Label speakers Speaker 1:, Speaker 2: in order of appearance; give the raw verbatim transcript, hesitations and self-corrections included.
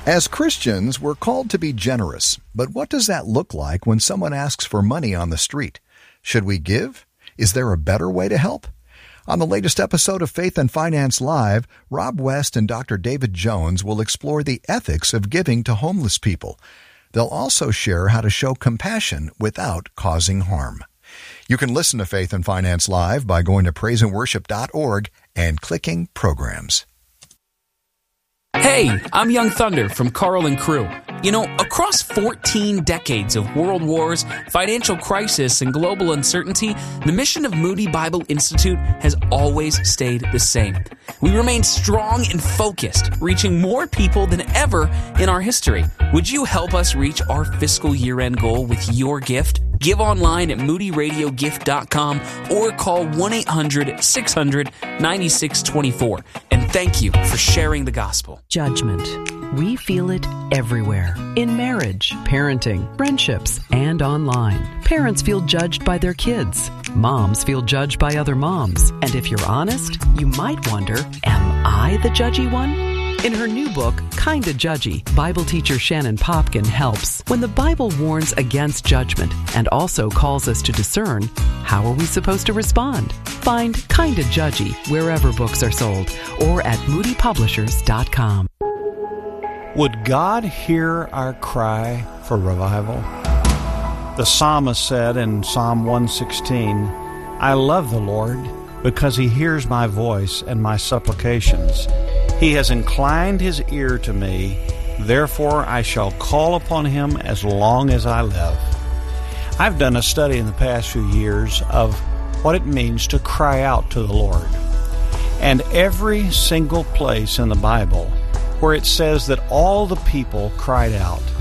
Speaker 1: As Christians, we're called to be generous, but what does that look like when someone asks for money on the street? Should we give? Is there a better way to help? On the latest episode of Faith and Finance Live, Rob West and Doctor David Jones will explore the ethics of giving to homeless people. They'll also share how to show compassion without causing harm. You can listen to Faith and Finance Live by going to praise and worship dot org and clicking Programs.
Speaker 2: Hey, I'm Young Thunder from Carl and Crew. You know, across fourteen decades of world wars, financial crisis, and global uncertainty, the mission of Moody Bible Institute has always stayed the same. We remain strong and focused, reaching more people than ever in our history. Would you help us reach our fiscal year-end goal with your gift? Give online at moody radio gift dot com or call one eight hundred six hundred nine six two four. And thank you for sharing the gospel.
Speaker 3: Judgment. We feel it everywhere. In marriage, parenting, friendships, and online. Parents feel judged by their kids. Moms feel judged by other moms. And if you're honest, you might wonder, am I the judgy one? In her new book, Kinda Judgy, Bible teacher Shannon Popkin helps. When the Bible warns against judgment and also calls us to discern, how are we supposed to respond? Find Kinda Judgy wherever books are sold or at moody publishers dot com.
Speaker 4: Would God hear our cry for revival? The psalmist said in Psalm one sixteen, I love the Lord because He hears my voice and my supplications. He has inclined His ear to me, therefore I shall call upon Him as long as I live. I've done a study in the past few years of what it means to cry out to the Lord. And every single place in the Bible where it says that all the people cried out,